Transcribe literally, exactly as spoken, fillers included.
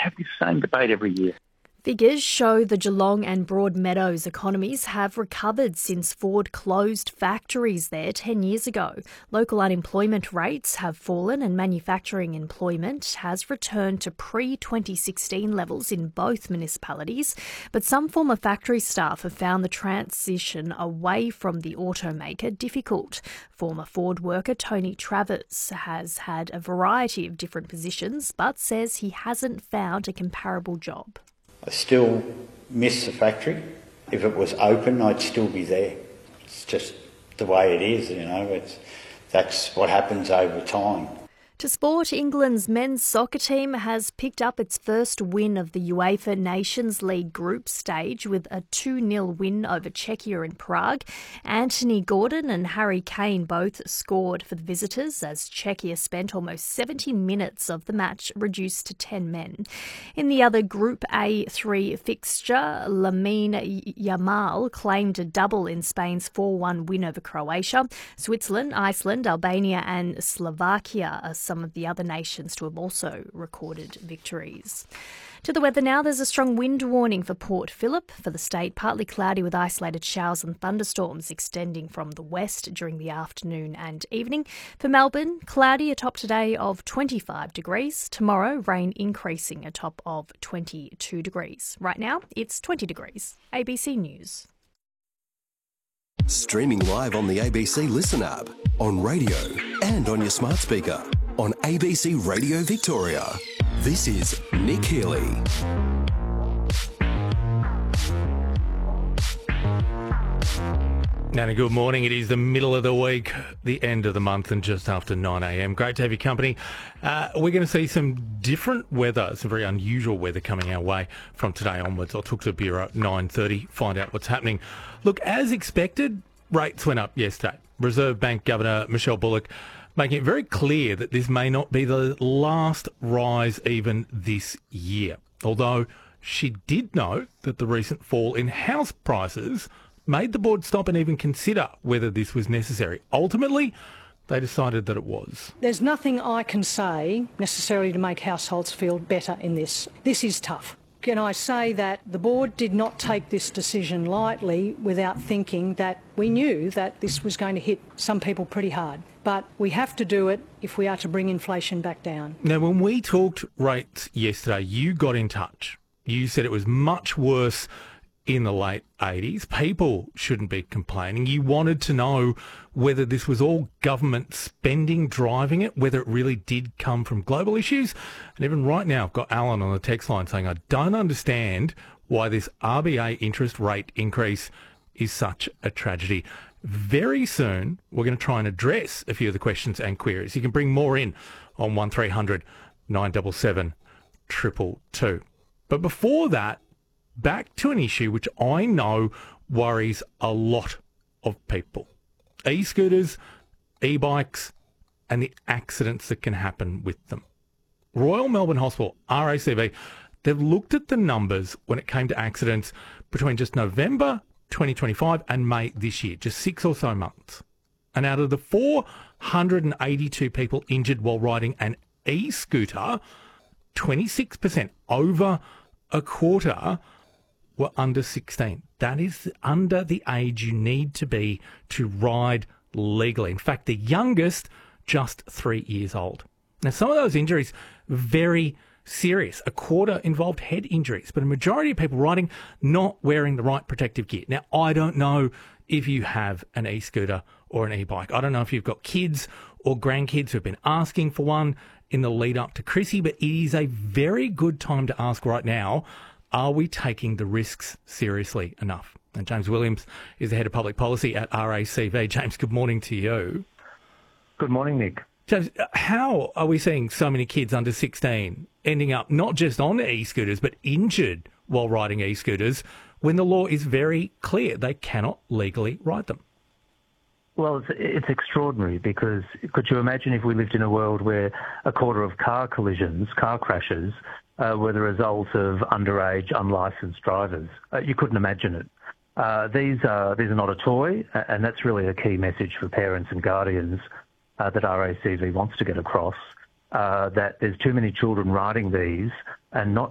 have this same debate every year. Figures show the Geelong and Broadmeadows economies have recovered since Ford closed factories there ten years ago. Local unemployment rates have fallen and manufacturing employment has returned to pre twenty sixteen levels in both municipalities. But some former factory staff have found the transition away from the automaker difficult. Former Ford worker Tony Travers has had a variety of different positions but says he hasn't found a comparable job. I still miss the factory. If it was open, I'd still be there. It's just the way it is, you know. It's, that's what happens over time. To sport, England's men's soccer team has picked up its first win of the UEFA Nations League group stage with a two nil win over Czechia in Prague. Anthony Gordon and Harry Kane both scored for the visitors as Czechia spent almost seventy minutes of the match reduced to ten men. In the other Group A three fixture, Lamine Yamal claimed a double in Spain's four one win over Croatia. Switzerland, Iceland, Albania and Slovakia are some of the other nations to have also recorded victories. To the weather now, there's a strong wind warning for Port Phillip. For the state, partly cloudy with isolated showers and thunderstorms extending from the west during the afternoon and evening. For Melbourne, cloudy, a top today of twenty-five degrees. Tomorrow, rain increasing, a top of twenty-two degrees. Right now, it's twenty degrees. A B C News. Streaming live on the A B C Listen app, on radio and on your smart speaker. On A B C Radio Victoria, this is Nick Healy. And a good morning. It is the middle of the week, the end of the month, and just after nine a.m. Great to have your company. Uh, we're going to see some different weather, some very unusual weather coming our way from today onwards. I'll talk to the Bureau at nine thirty, find out what's happening. Look, as expected, rates went up yesterday. Reserve Bank Governor Michelle Bullock making it very clear that this may not be the last rise even this year. Although she did note that the recent fall in house prices made the board stop and even consider whether this was necessary. Ultimately, they decided that it was. There's nothing I can say necessarily to make households feel better in this. This is tough. Can I say that the board did not take this decision lightly without thinking that we knew that this was going to hit some people pretty hard. But we have to do it if we are to bring inflation back down. Now, when we talked rates yesterday, you got in touch. You said it was much worse in the late eighties. People shouldn't be complaining. You wanted to know whether this was all government spending driving it, whether it really did come from global issues. And even right now, I've got Alan on the text line saying, I don't understand why this R B A interest rate increase is such a tragedy. Very soon, we're going to try and address a few of the questions and queries. You can bring more in on one three hundred nine seven seven two two two. But before that, back to an issue which I know worries a lot of people. E-scooters, e-bikes, and the accidents that can happen with them. Royal Melbourne Hospital, R A C V, they've looked at the numbers when it came to accidents between just November twenty twenty-five and May this year, just six or so months. And out of the four hundred eighty-two people injured while riding an e-scooter, twenty-six percent, over a quarter, were under sixteen. That is under the age you need to be to ride legally. In fact, the youngest, just three years old. Now, some of those injuries, very serious. A quarter involved head injuries, but a majority of people riding not wearing the right protective gear. Now, I don't know if you have an e-scooter or an e-bike. I don't know if you've got kids or grandkids who've been asking for one in the lead up to Chrissy, but it is a very good time to ask right now, are we taking the risks seriously enough? And James Williams is the Head of Public Policy at R A C V. James, good morning to you. Good morning, Nick. James, how are we seeing so many kids under sixteen ending up not just on e-scooters but injured while riding e-scooters when the law is very clear they cannot legally ride them? Well, it's, it's extraordinary because could you imagine if we lived in a world where a quarter of car collisions, car crashes, uh, were the result of underage, unlicensed drivers? Uh, you couldn't imagine it. Uh, these are these are not a toy, and that's really a key message for parents and guardians uh, that R A C V wants to get across, uh, that there's too many children riding these and not